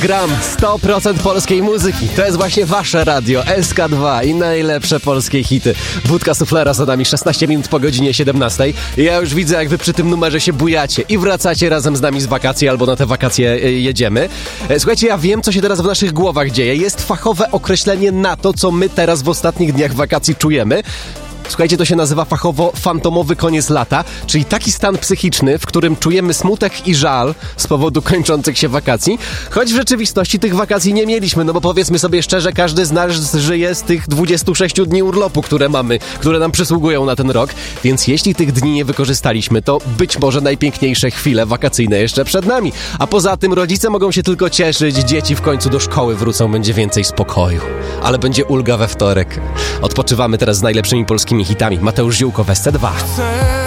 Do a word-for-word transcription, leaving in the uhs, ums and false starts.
gram sto procent polskiej muzyki. To jest właśnie wasze radio S K dwa i najlepsze polskie hity. Wódka Suflera za nami, szesnaście minut po godzinie siedemnastej. Ja już widzę, jak wy przy tym numerze się bujacie i wracacie razem z nami z wakacji, albo na te wakacje jedziemy. Słuchajcie, ja wiem, co się teraz w naszych głowach dzieje. Jest fachowe określenie na to, co my teraz w ostatnich dniach wakacji czujemy. Słuchajcie, to się nazywa fachowo fantomowy koniec lata, czyli taki stan psychiczny, w którym czujemy smutek i żal z powodu kończących się wakacji, choć w rzeczywistości tych wakacji nie mieliśmy, no bo powiedzmy sobie szczerze, każdy z nas żyje z tych dwudziestu sześciu dni urlopu, które mamy, które nam przysługują na ten rok, więc jeśli tych dni nie wykorzystaliśmy, to być może najpiękniejsze chwile wakacyjne jeszcze przed nami, a poza tym rodzice mogą się tylko cieszyć, dzieci w końcu do szkoły wrócą, będzie więcej spokoju, ale będzie ulga we wtorek. Odpoczywamy teraz z najlepszymi polskimi hitami. Mateusz Ziółko w S C dwa.